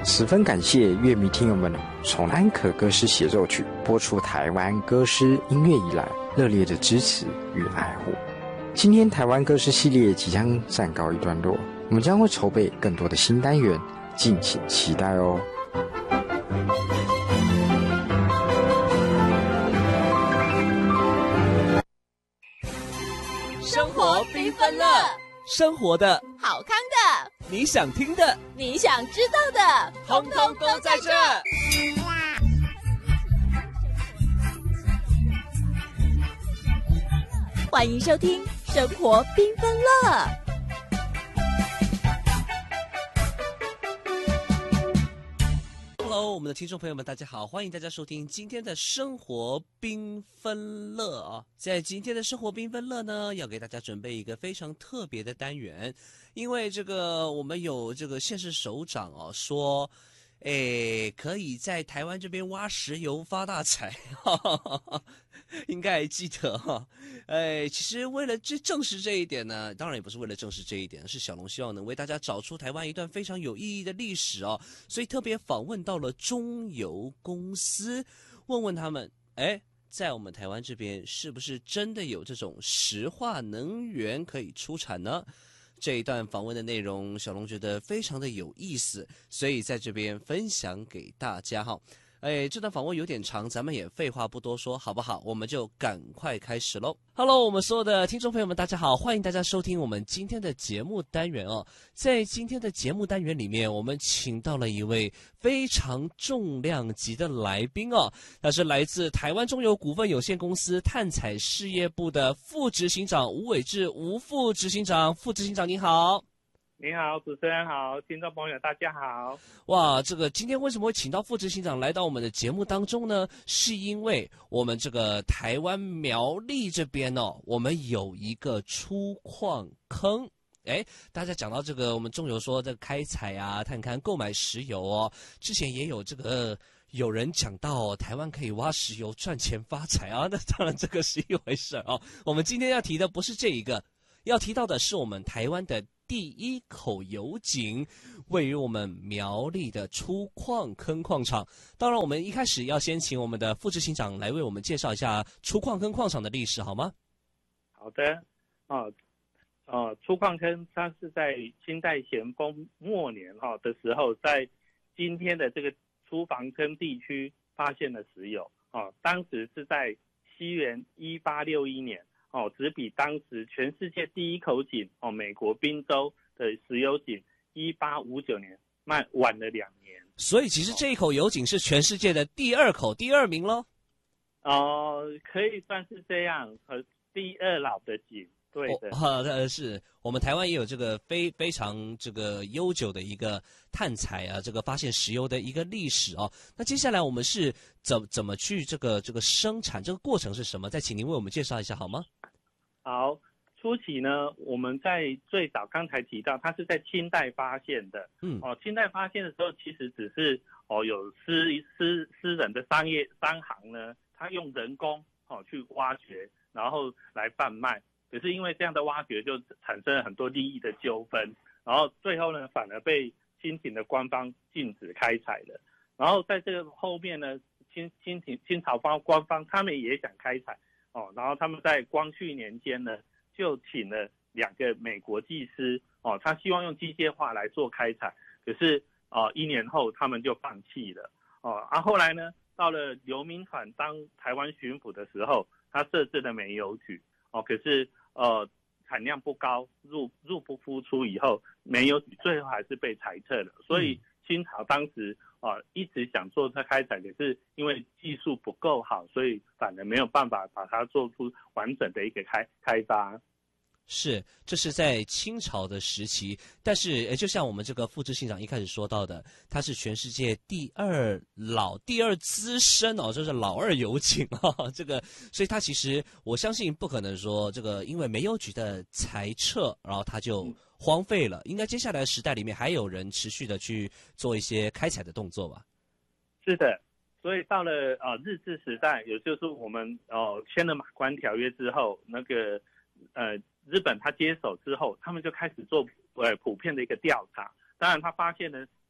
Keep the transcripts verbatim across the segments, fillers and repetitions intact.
十分感谢乐迷听友们从安可歌诗协奏曲播出台湾歌诗音乐以来热烈的支持与爱护。今天台湾歌诗系列即将暂告一段落，我们将会筹备更多的新单元，敬请期待哦。 生活缤纷乐， 生活的好看的， 你想听的， 你想知道的， 通通都在这。 欢迎收听《生活缤纷乐》。 Hello， 我们的听众朋友们，大家好，欢迎大家收听今天的生活缤纷乐啊！在今天的生活缤纷乐呢，要给大家准备一个非常特别的单元，因为这个我们有这个县市首长哦说，诶，可以在台湾这边挖石油发大财，哈哈哈哈，应该还记得哈。哎，其实为了这证实这一点呢，当然也不是为了证实这一点，是小龙希望能为大家找出台湾一段非常有意义的历史哦，所以特别访问到了中油公司，问问他们，哎，在我们台湾这边是不是真的有这种石化能源可以出产呢？这一段访问的内容，小龙觉得非常的有意思，所以在这边分享给大家哈。哎，这段访问有点长，咱们也废话不多说，好不好？我们就赶快开始喽。Hello， 我们所有的听众朋友们，大家好，欢迎大家收听我们今天的节目单元哦。在今天的节目单元里面，我们请到了一位非常重量级的来宾哦，他是来自台湾中油股份有限公司碳采事业部的副执行长吴伟志，吴副执行长，副执行长您好。 你好，主持人好，听众朋友大家好。 哇，这个今天为什么会请到副执行长来到我们的节目当中呢？是因为我们这个台湾苗栗这边哦，我们有一个出矿坑。哎，大家讲到这个，我们中油说这个开采啊、探勘、购买石油哦，之前也有这个。有人讲到台湾可以挖石油赚钱发财啊，那当然这个是一回事哦。我们今天要提的不是这一个，要提到的是我们台湾的第一口油井，位于我们苗栗的出矿坑矿场。当然，我们一开始要先请我们的副执行长来为我们介绍一下出矿坑矿场的历史，好吗？ 好的，哦，呃，出矿坑它是在清代咸丰末年哈、哦、的时候，在今天的这个出防坑地区发现了石油哦，当时是在西元一八六一年。哦，只比当时全世界第一口井哦，美国宾州的石油井一八五九年慢晚了两年。 所以其实这一口油井是全世界的第二口，第二名咯。 哦、呃，可以算是这样，呃，第二老的井。对的， 哦呃，是我们台湾也有这个非非常这个悠久的一个探采啊，这个发现石油的一个历史哦。那接下来我们是怎怎么去这个这个生产，这个过程是什么？再请您为我们介绍一下好吗？ 好，初期呢，我们在最早刚才提到，它是在清代发现的。嗯，哦，清代发现的时候，其实只是哦有私私私人的商业商行呢，他用人工哦去挖掘，然后来贩卖。可是因为这样的挖掘就产生了很多利益的纠纷，然后最后呢反而被清廷的官方禁止开采了。然后在这个后面呢，清清廷清朝方官方他们也想开采哦，然后他们在光绪年间呢就请了两个美国技师哦，他希望用机械化来做开采，可是哦一年后他们就放弃了哦。啊后来呢到了刘铭传当台湾巡抚的时候，他设置了煤油局。哦，可是呃产量不高，入入不敷出以后，煤油最后还是被裁撤了。所以清朝当时啊、呃、一直想做它开采，可是因为技术不够好，所以反而没有办法把它做出完整的一个开开发。 是，这是在清朝的时期，但是就像我们这个副执行长一开始说到的，它是全世界第二老、第二资深哦，就是老二油井哦，这个，所以它其实我相信不可能说这个因为煤油局的裁撤，然后它就荒废了，应该接下来的时代里面还有人持续的去做一些开采的动作吧？ 是的，所以到了呃日治时代，也就是我们哦签了马关条约之后，那个呃。日本他接手之后，他们就开始做呃普遍的一个调查。当然，他发现呢，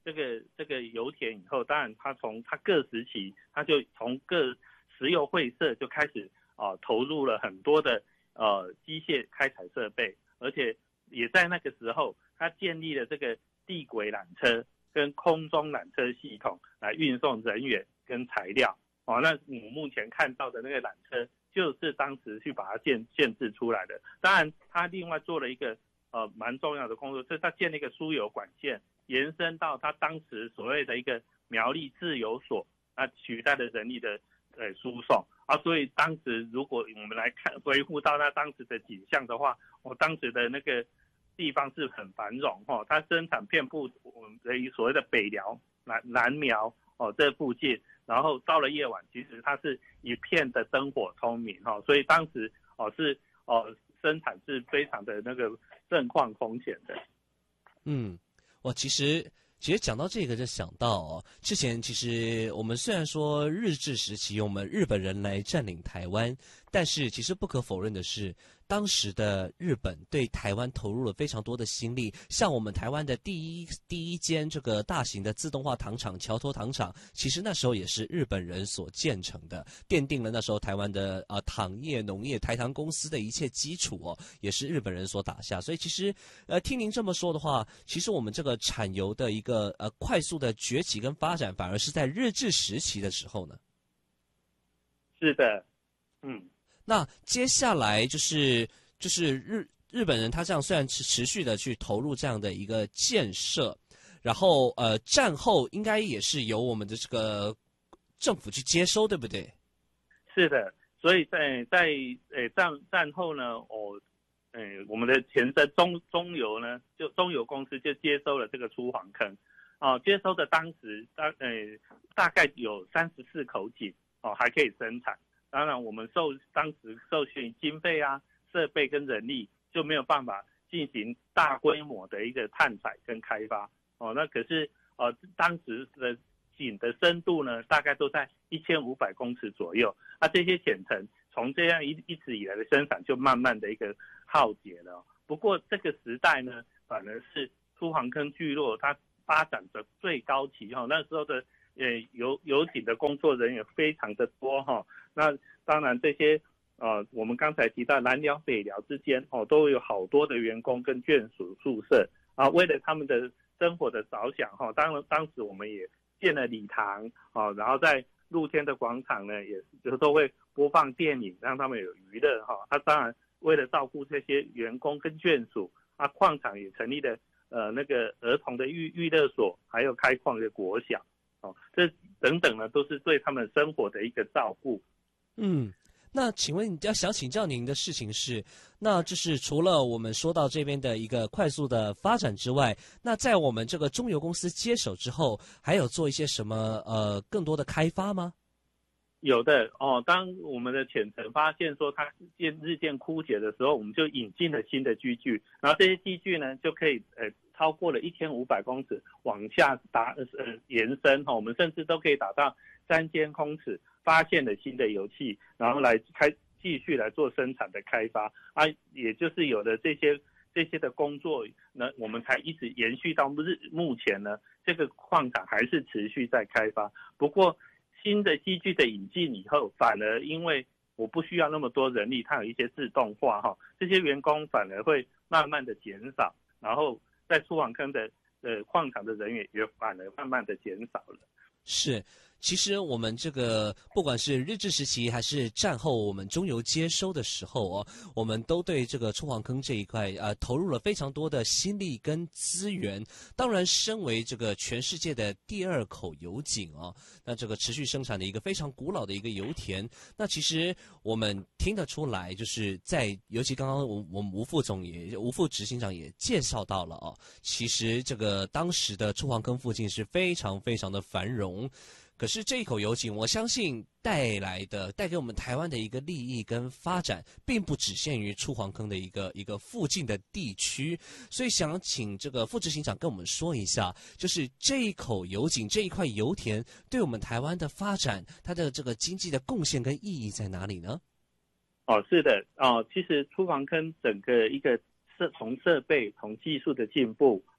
这个这个油田以后，当然他从他各时期，他就从各石油会社就开始啊、呃、投入了很多的呃机械开采设备，而且也在那个时候，他建立了这个地轨缆车跟空中缆车系统来运送人员跟材料。哦，那你目前看到的那个缆车，就是当时去把它建建制出来的。当然，他另外做了一个呃蛮重要的工作，就是他建了一个输油管线，延伸到他当时所谓的一个苗栗制油所，那取代了人力的呃输送啊。所以当时如果我们来看回顾到他当时的景象的话，我、哦、当时的那个地方是很繁荣哈、哦，它生产遍布我们的所谓的北寮、南南苗哦这附近。然后到了夜晚，其实它是一片的灯火通明哈、哦，所以当时哦是哦生产是非常的那个盛况空前的。 嗯，我其实其实讲到这个就想到哦，之前其实我们虽然说日治时期我们日本人来占领台湾，但是其实不可否认的是，当时的日本对台湾投入了非常多的心力，像我们台湾的第一第一间这个大型的自动化糖厂桥头糖厂，其实那时候也是日本人所建成的，奠定了那时候台湾的啊、呃、糖业、农业、台糖公司的一切基础哦，也是日本人所打下。所以其实呃听您这么说的话，其实我们这个产油的一个呃快速的崛起跟发展，反而是在日治时期的时候呢。 是的，嗯。 那接下来就是就是日日本人他这样虽然持持续的去投入这样的一个建设，然后呃战后应该也是由我们的这个政府去接收，对不对？ 是的，所以在在呃战战后呢，哦，呃我们的前身中中油呢，就中油公司就接收了这个出黄坑，哦，接收的当时大呃大概有三十四口井哦还可以生产。当然，我们受当时受限经费啊、设备跟人力，就没有办法进行大规模的一个探采跟开发。哦，那可是呃，当时的井的深度呢，大概都在一千五百公尺左右。那、啊、这些浅层从这样一一直以来的生产，就慢慢的一个耗竭了。不过这个时代呢，反而是出黄坑聚落它发展的最高期哈、哦，那时候的呃油油井的工作人员非常的多哈。哦那当然，这些呃，我们刚才提到南寮、北寮之间哦，都有好多的员工跟眷属宿舍啊。为了他们的生活的着想哈、哦，当然当时我们也建了礼堂哦，然后在露天的广场呢，也有时候会播放电影，让他们有娱乐哈。他、哦啊、当然为了照顾这些员工跟眷属啊，矿场也成立了呃那个儿童的娱娱乐所，还有开矿的国小哦，这等等呢，都是对他们生活的一个照顾。 嗯，那请问要想请教您的事情是，那就是除了我们说到这边的一个快速的发展之外，那在我们这个中油公司接手之后，还有做一些什么呃更多的开发吗？ 有的哦，当我们的浅层发现说它渐日渐枯竭的时候，我们就引进了新的机具，然后这些机具呢就可以呃超过了一千五百公尺往下打呃延伸哈、哦，我们甚至都可以打到三千公尺。发现了新的油气，然后来开继续来做生产的开发啊，也就是有了这些这些的工作呢，我们才一直延续到日目前呢，这个矿场还是持续在开发。不过新的机具的引进以后，反而因为我不需要那么多人力，它有一些自动化哈，这些员工反而会慢慢的减少，然后在出黄坑的呃矿场的人员也反而慢慢的减少了。 是。其实我们这个不管是日治时期还是战后我们中油接收的时候哦，我们都对这个出黄坑这一块呃投入了非常多的心力跟资源。当然，身为这个全世界的第二口油井哦，那这个持续生产的一个非常古老的一个油田，那其实我们听得出来，就是在尤其刚刚我我们吴副总也吴副执行长也介绍到了哦，其实这个当时的出黄坑附近是非常非常的繁荣。可是这一口油井，我相信带来的带给我们台湾的一个利益跟发展，并不只限于出黄坑的一个一个附近的地区。所以想请这个副执行长跟我们说一下，就是这一口油井这一块油田对我们台湾的发展，它的这个经济的贡献跟意义在哪里呢？ 哦，是的哦，其实出黄坑整个一个设从设备从技术的进步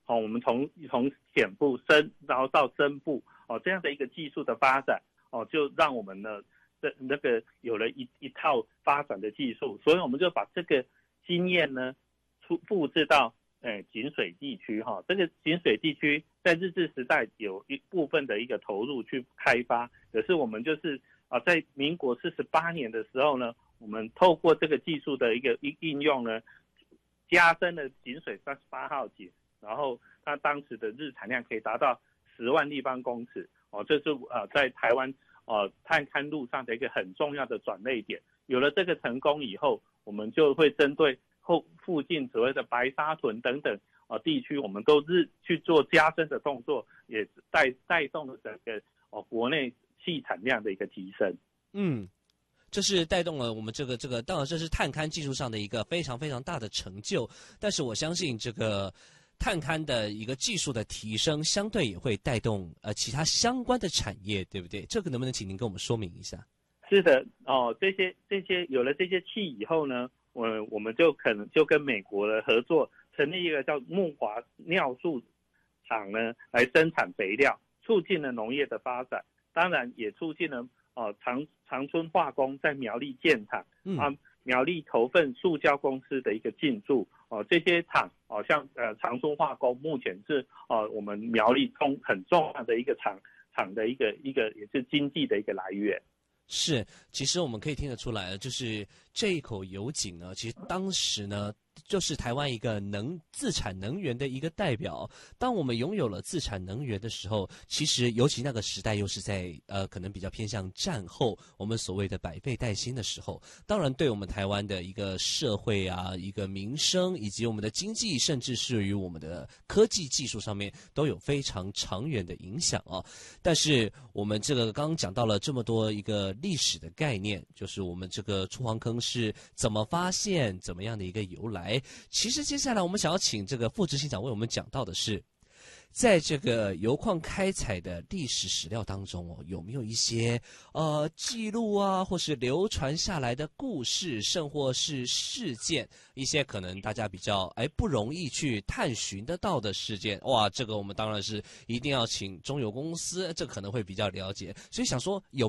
哦，我们从从浅部深，然后到深部哦这样的一个技术的发展哦，就让我们呢这那个有了一一套发展的技术，所以我们就把这个经验呢出复制到诶井水地区哈、哦。这个井水地区在日治时代有一部分的一个投入去开发，可是我们就是啊在民国四十八年的时候呢，我们透过这个技术的一个应用呢，加深了井水三十八号井。然后它当时的日产量可以达到十万立方公尺哦，这是呃在台湾呃探勘路上的一个很重要的转捩点。有了这个成功以后，我们就会针对后附近所谓的白沙屯等等呃地区，我们都日去做加深的动作，也带带动了整个哦、呃、国内气产量的一个提升。 嗯。这是带动了我们这个这个，当然这是探勘技术上的一个非常非常大的成就，但是我相信这个探勘的一个技术的提升，相对也会带动呃其他相关的产业，对不对？这个能不能请您跟我们说明一下？ 是的，哦，这些这些有了这些气以后呢，我我们就可能就跟美国的合作，成立一个叫木华尿素厂呢，来生产肥料，促进了农业的发展，当然也促进了。哦，长长春化工在苗栗建厂，嗯、啊，苗栗头份塑胶公司的一个进驻，哦，这些厂，哦，像呃长春化工目前是哦我们苗栗中很重要的一个厂厂的一个一个也是经济的一个来源。 是，其实我们可以听得出来，就是这一口油井呢，其实当时呢。就是台湾一个能自产能源的一个代表。当我们拥有了自产能源的时候，其实尤其那个时代又是在呃可能比较偏向战后，我们所谓的百废待兴的时候，当然对我们台湾的一个社会啊、一个民生以及我们的经济，甚至是于我们的科技技术上面都有非常长远的影响啊。但是我们这个刚刚讲到了这么多一个历史的概念，就是我们这个出黄坑是怎么发现，怎么样的一个由来。其实接下来我们想要请这个副执行长为我们讲到的是，在这个油矿开采的历史史料当中哦，有没有一些呃记录啊，或是流传下来的故事，甚或是事件，一些可能大家比较哎不容易去探寻得到的事件？哇，这个我们当然是一定要请中油公司，这可能会比较了解。所以想说有。